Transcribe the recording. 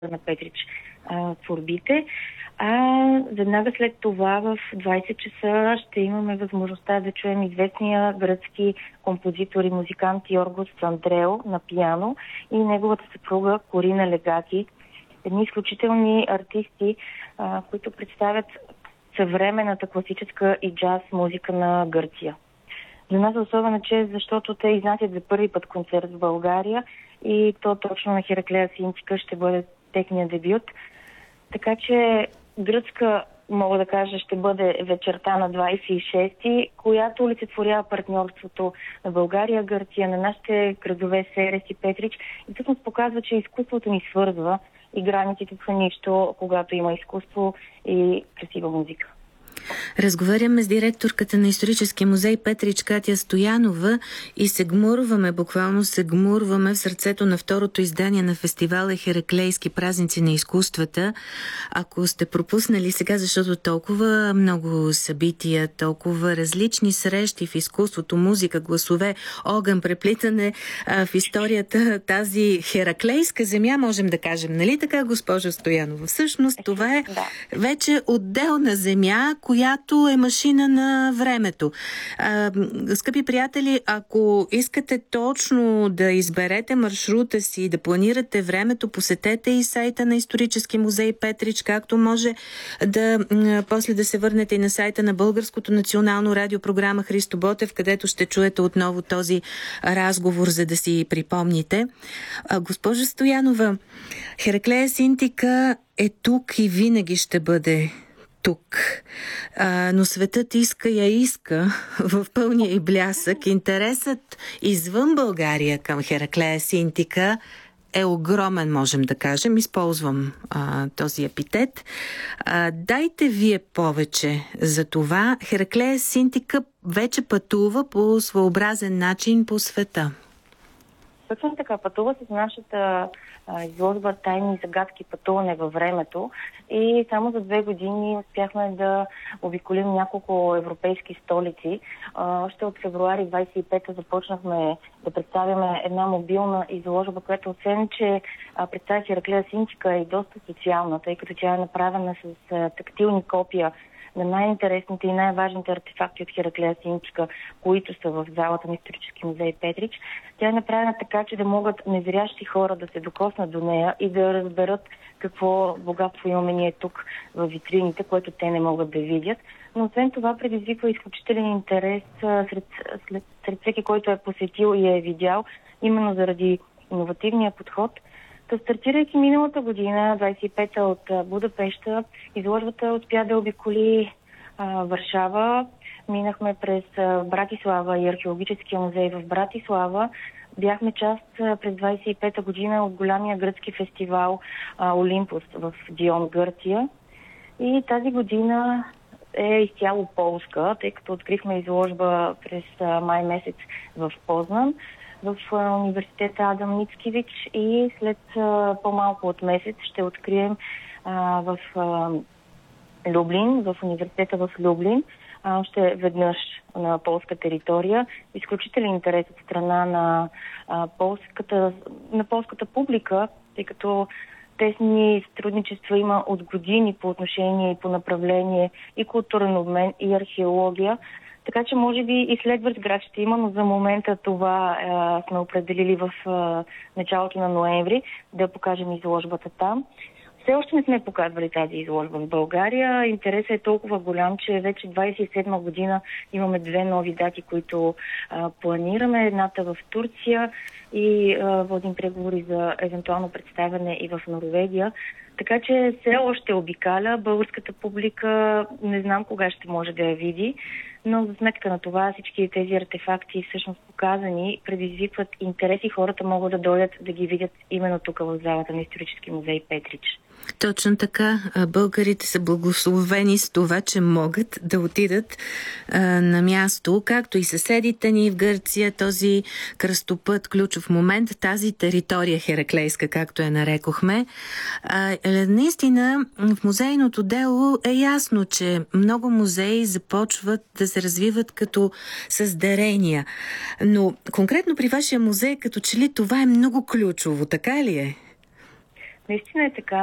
на Петрич творбите. Веднага след това в 20 часа ще имаме възможността да чуем известния гръцки композитор и музикант Йоргос Андрео на пиано и неговата съпруга Корина Легаки. Едни изключителни артисти, които представят съвременната класическа и джаз музика на Гърция. За нас е особена чест, защото те изнасят за първи път концерт в България и то точно на Хераклея Синтика ще бъде техния дебют. Така че гръцка, мога да кажа, ще бъде вечерта на 26-ти, която олицетворява партньорството на България, Гърция, на нашите градове Серес и Петрич и всъщност показва, че изкуството ни свързва и границите са нищо, когато има изкуство и красива музика. Разговаряме с директорката на Историческия музей Петрич Катя Стоянова и буквално се гмурваме в сърцето на второто издание на фестивала Хераклейски празници на изкуствата. Ако сте пропуснали сега, защото толкова много събития, толкова различни срещи в изкуството, музика, гласове, огън, преплитане в историята, тази хераклейска земя, можем да кажем. Нали така, госпожа Стоянова? Всъщност това е вече отделна земя, която е машина на времето. Скъпи приятели, ако искате точно да изберете маршрута си, да планирате времето, посетете и сайта на Исторически музей Петрич, както може после да се върнете и на сайта на Българското национално радио, програма Христо Ботев, където ще чуете отново този разговор, за да си припомните. Госпожа Стоянова, Хераклея Синтика е тук и винаги ще бъде тук. Но светът иска в пълния и блясък. Интересът извън България към Хераклея Синтика е огромен, можем да кажем. Използвам този епитет. Дайте вие повече за това. Хераклея Синтика вече пътува по своеобразен начин по света. Точно така, пътува с нашата изложба "Тайни загадки, пътуване във времето" и само за 2 години успяхме да обиколим няколко европейски столици. Още от февруари 25-та започнахме да представяме една мобилна изложба, която освен, че представя Хераклея Синтика е и доста социална, тъй като тя е направена с тактилни копия на най-интересните и най-важните артефакти от Хераклея Синтика, които са в залата на Исторически музей Петрич. Тя е направена така, че да могат незрящи хора да се докоснат до нея и да разберат какво богатство имаме ние тук в витрините, което те не могат да видят. Но освен това предизвиква изключителен интерес сред всеки, който е посетил и е видял, именно заради иновативния подход. Стартирайки миналата година, 25-та от Будапеща, изложбата успя да обиколи Варшава. Минахме през Братислава и Археологическия музей в Братислава. Бяхме част през 25-та година от голямия гръцки фестивал Олимпус в Дион, Гърция. И тази година е изцяло полска, тъй като открихме изложба през май месец в Познан, в университета Адам Мицкевич и след по-малко от месец ще открием в Люблин, в университета в Люблин, още веднъж на полска територия. Изключителен интерес от страна на полската публика, тъй като тесни сътрудничества има от години по отношение и по направление и културен обмен и археология. Така че може би и следващ град ще има, но за момента това сме определили в началото на ноември да покажем изложбата там. Все още не сме показвали тази изложба в България. Интересът е толкова голям, че вече 27 година имаме 2 нови дати, които планираме. Едната в Турция и водим преговори за евентуално представяне и в Норвегия. Така че все още обикаля. Българската публика не знам кога ще може да я види, но за сметка на това всички тези артефакти всъщност показани предизвикват интерес и хората могат да дойдат да ги видят именно тук в залата на Исторически музей Петрич. Точно така. Българите са благословени с това, че могат да отидат на място, както и съседите ни в Гърция, този кръстопът, ключов момент, тази територия хераклейска, както я нарекохме. Наистина, в музейното дело е ясно, че много музеи започват да се развиват като с дарения. Но конкретно при вашия музей, като че ли това е много ключово, така ли е? Наистина е така.